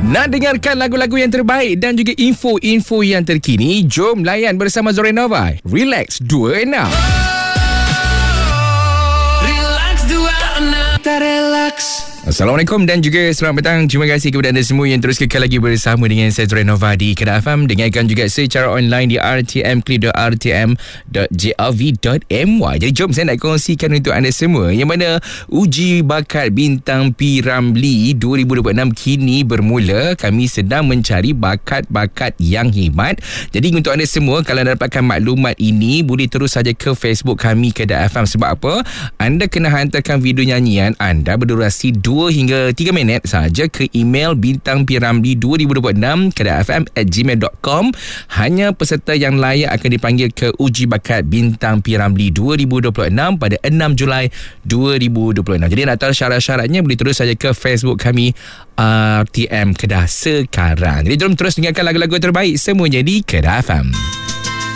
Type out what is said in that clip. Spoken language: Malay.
Nak dengarkan lagu-lagu yang terbaik dan juga info-info yang terkini? Jom layan bersama Zorenova. Relax 26. Relax 26. Tak relax. Assalamualaikum dan juga selamat petang. Terima kasih kepada anda semua yang terus kekal lagi bersama dengan saya Zorenova di Kedah FM. Dengarkan juga secara online di rtm.rtm.gov.my. Jadi jom saya nak kongsikan untuk anda semua yang mana uji bakat Bintang P. Ramlee 2026 kini bermula. Kami sedang mencari bakat-bakat yang hebat. Jadi untuk anda semua, kalau anda dapatkan maklumat ini, boleh terus saja ke Facebook kami Kedah FM. Sebab apa? Anda kena hantarkan video nyanyian anda berdurasi 2 hingga 3 minit saja ke email bintangpiramlee2026 kedahfm@gmail.com. Hanya peserta yang layak akan dipanggil ke uji bakat Bintang P. Ramlee 2026 pada 6 Julai 2026. Jadi nak tahu syarat-syaratnya, boleh terus saja ke Facebook kami RTM Kedah sekarang. Jadi jom terus dengarkan lagu-lagu terbaik semuanya di Kedah FM.